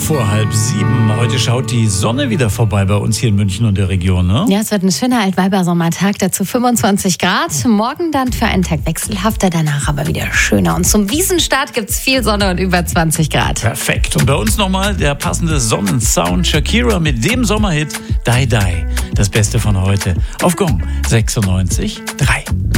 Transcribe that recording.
vor 6:30. Heute schaut die Sonne wieder vorbei bei uns hier in München und der Region, ne? Ja, es wird ein schöner Altweibersommertag, dazu 25 Grad. Morgen dann für einen Tag wechselhafter, danach aber wieder schöner. Und zum Wiesenstart gibt's viel Sonne und über 20 Grad. Perfekt. Und bei uns nochmal der passende Sonnensound. Shakira mit dem Sommerhit Die Die. Das Beste von heute auf Gong 96,3.